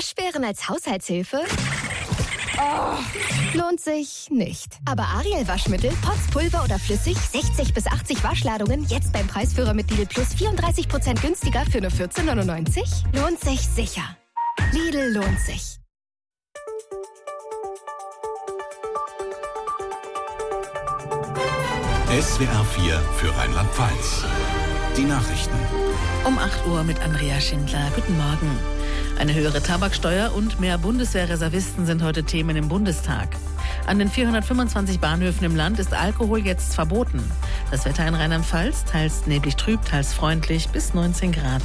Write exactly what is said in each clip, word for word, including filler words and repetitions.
Waschbären als Haushaltshilfe? Oh, lohnt sich nicht. Aber Ariel Waschmittel, Pots, Pulver oder flüssig, sechzig bis achtzig Waschladungen, jetzt beim Preisführer mit Lidl Plus vierunddreißig Prozent günstiger für nur vierzehn neunundneunzig? Lohnt sich sicher. Lidl lohnt sich. S W R vier für Rheinland-Pfalz. Die Nachrichten. Um acht Uhr mit Andrea Schindler. Guten Morgen. Eine höhere Tabaksteuer und mehr Bundeswehrreservisten sind heute Themen im Bundestag. An den vierhundertfünfundzwanzig Bahnhöfen im Land ist Alkohol jetzt verboten. Das Wetter in Rheinland-Pfalz, teils neblig trüb, teils freundlich, bis neunzehn Grad.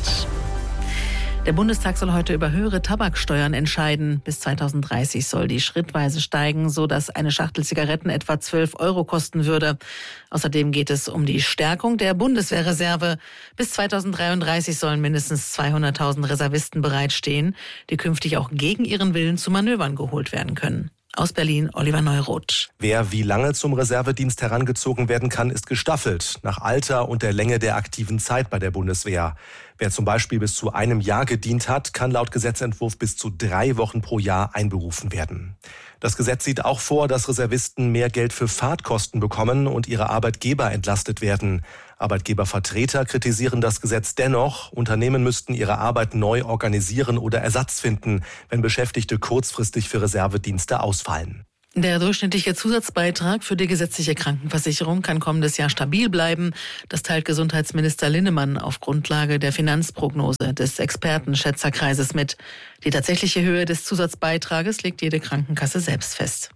Der Bundestag soll heute über höhere Tabaksteuern entscheiden. Bis zweitausenddreißig soll die schrittweise steigen, so dass eine Schachtel Zigaretten etwa zwölf Euro kosten würde. Außerdem geht es um die Stärkung der Bundeswehrreserve. Bis zweitausenddreiunddreißig sollen mindestens zweihunderttausend Reservisten bereitstehen, die künftig auch gegen ihren Willen zu Manövern geholt werden können. Aus Berlin, Oliver Neuroth. Wer wie lange zum Reservedienst herangezogen werden kann, ist gestaffelt, nach Alter und der Länge der aktiven Zeit bei der Bundeswehr. Wer zum Beispiel bis zu einem Jahr gedient hat, kann laut Gesetzentwurf bis zu drei Wochen pro Jahr einberufen werden. Das Gesetz sieht auch vor, dass Reservisten mehr Geld für Fahrtkosten bekommen und ihre Arbeitgeber entlastet werden. Arbeitgebervertreter kritisieren das Gesetz dennoch. Unternehmen müssten ihre Arbeit neu organisieren oder Ersatz finden, wenn Beschäftigte kurzfristig für Reservedienste ausfallen. Der durchschnittliche Zusatzbeitrag für die gesetzliche Krankenversicherung kann kommendes Jahr stabil bleiben. Das teilt Gesundheitsminister Linnemann auf Grundlage der Finanzprognose des Expertenschätzerkreises mit. Die tatsächliche Höhe des Zusatzbeitrages legt jede Krankenkasse selbst fest.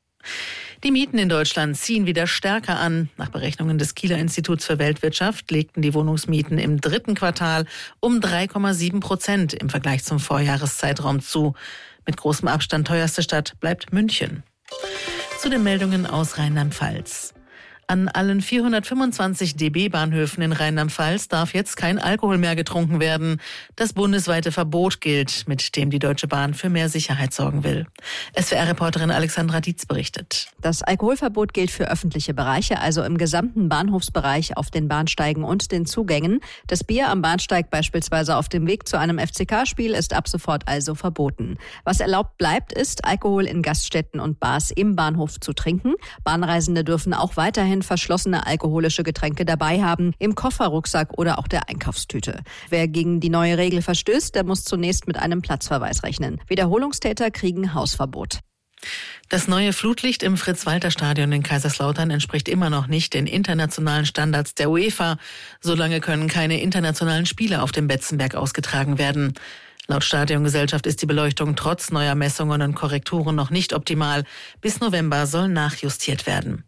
Die Mieten in Deutschland ziehen wieder stärker an. Nach Berechnungen des Kieler Instituts für Weltwirtschaft legten die Wohnungsmieten im dritten Quartal um drei Komma sieben Prozent im Vergleich zum Vorjahreszeitraum zu. Mit großem Abstand teuerste Stadt bleibt München. Zu den Meldungen aus Rheinland-Pfalz. An allen vierhundertfünfundzwanzig D B-Bahnhöfen in Rheinland-Pfalz darf jetzt kein Alkohol mehr getrunken werden. Das bundesweite Verbot gilt, mit dem die Deutsche Bahn für mehr Sicherheit sorgen will. S W R-Reporterin Alexandra Dietz berichtet. Das Alkoholverbot gilt für öffentliche Bereiche, also im gesamten Bahnhofsbereich auf den Bahnsteigen und den Zugängen. Das Bier am Bahnsteig beispielsweise auf dem Weg zu einem F C K-Spiel ist ab sofort also verboten. Was erlaubt bleibt, ist, Alkohol in Gaststätten und Bars im Bahnhof zu trinken. Bahnreisende dürfen auch weiterhin verschlossene alkoholische Getränke dabei haben, im Kofferrucksack oder auch der Einkaufstüte. Wer gegen die neue Regel verstößt, der muss zunächst mit einem Platzverweis rechnen. Wiederholungstäter kriegen Hausverbot. Das neue Flutlicht im Fritz-Walter-Stadion in Kaiserslautern entspricht immer noch nicht den internationalen Standards der UEFA. Solange können keine internationalen Spiele auf dem Betzenberg ausgetragen werden. Laut Stadiongesellschaft ist die Beleuchtung trotz neuer Messungen und Korrekturen noch nicht optimal. Bis November soll nachjustiert werden.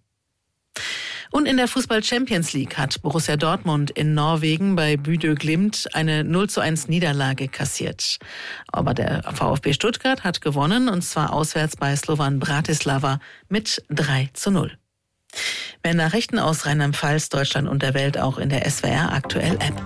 Und in der Fußball-Champions League hat Borussia Dortmund in Norwegen bei Bodø Glimt eine null zu eins Niederlage kassiert. Aber der VfB Stuttgart hat gewonnen, und zwar auswärts bei Slovan Bratislava mit drei zu null. Mehr Nachrichten aus Rheinland-Pfalz, Deutschland und der Welt auch in der S W R Aktuell App.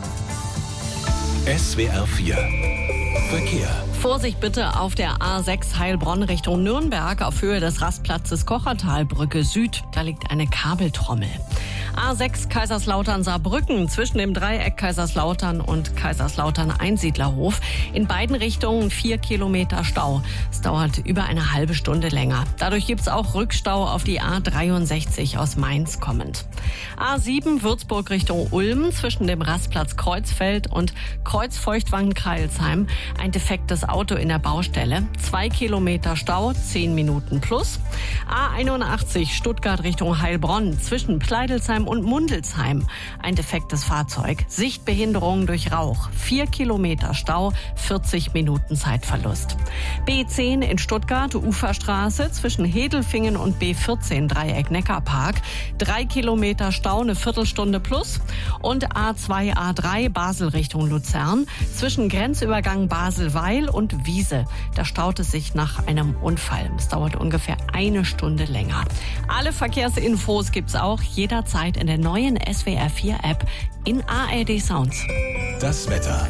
S W R vier Verkehr. Vorsicht bitte auf der A sechs Heilbronn Richtung Nürnberg auf Höhe des Rastplatzes Kochertalbrücke Süd. Da liegt eine Kabeltrommel. A sechs Kaiserslautern-Saarbrücken zwischen dem Dreieck Kaiserslautern und Kaiserslautern-Einsiedlerhof. In beiden Richtungen vier Kilometer Stau. Es dauert über eine halbe Stunde länger. Dadurch gibt es auch Rückstau auf die A dreiundsechzig aus Mainz kommend. A sieben Würzburg Richtung Ulm zwischen dem Rastplatz Kreuzfeld und Kreuzfeuchtwangen-Kreilsheim. Ein defektes Auto in der Baustelle. Zwei Kilometer Stau, zehn Minuten plus. A einundachtzig Stuttgart Richtung Heilbronn zwischen Pleidelsheim und Mundelsheim. Ein defektes Fahrzeug. Sichtbehinderung durch Rauch. Vier Kilometer Stau, vierzig Minuten Zeitverlust. B zehn in Stuttgart, Uferstraße zwischen Hedelfingen und B vierzehn Dreieck Neckarpark. Drei Kilometer Stau, eine Viertelstunde plus. Und A zwei, A drei Basel Richtung Luzern zwischen Grenzübergang Basel-Weil und Wiese. Da staut es sich nach einem Unfall. Es dauert ungefähr eine Stunde länger. Alle Verkehrsinfos gibt's auch jederzeit in der neuen S W R vier App in A R D Sounds. Das Wetter.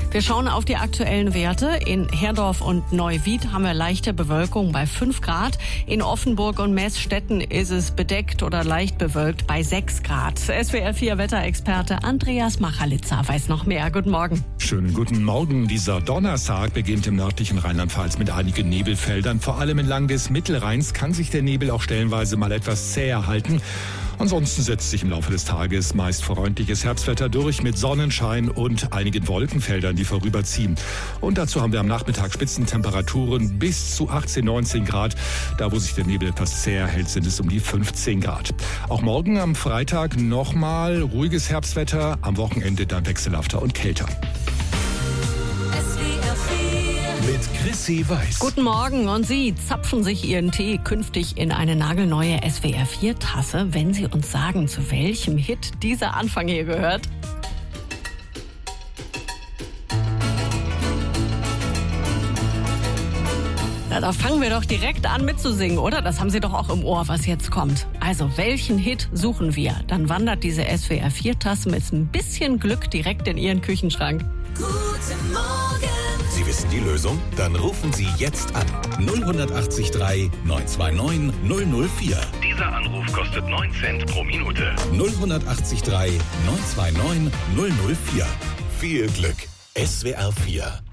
Wir schauen auf die aktuellen Werte. In Herdorf und Neuwied haben wir leichte Bewölkung bei fünf Grad. In Offenburg und Meßstetten ist es bedeckt oder leicht bewölkt bei sechs Grad. S W R vier Wetterexperte Andreas Machalitzer weiß noch mehr. Guten Morgen. Schönen guten Morgen. Dieser Donnerstag beginnt im nördlichen Rheinland-Pfalz mit einigen Nebelfeldern. Vor allem entlang des Mittelrheins kann sich der Nebel auch stellenweise mal etwas zäher halten. Ansonsten setzt sich im Laufe des Tages meist freundliches Herbstwetter durch mit Sonnenschein und einigen Wolkenfeldern, die vorüberziehen. Und dazu haben wir am Nachmittag Spitzentemperaturen bis zu achtzehn, neunzehn Grad. Da, wo sich der Nebel etwas zäher hält, sind es um die fünfzehn Grad. Auch morgen am Freitag nochmal ruhiges Herbstwetter, am Wochenende dann wechselhafter und kälter. Mit Chrissy Weiß. Guten Morgen, und Sie zapfen sich Ihren Tee künftig in eine nagelneue S W R vier Tasse, wenn Sie uns sagen, zu welchem Hit dieser Anfang hier gehört. Na, da fangen wir doch direkt an mitzusingen, oder? Das haben Sie doch auch im Ohr, was jetzt kommt. Also, welchen Hit suchen wir? Dann wandert diese S W R vier Tasse mit ein bisschen Glück direkt in Ihren Küchenschrank. Guten Morgen. Sie wissen die Lösung? Dann rufen Sie jetzt an. null acht drei neun zwei neun null null vier. Dieser Anruf kostet neun Cent pro Minute. null acht drei neun zwei neun null null vier. Viel Glück. S W R vier.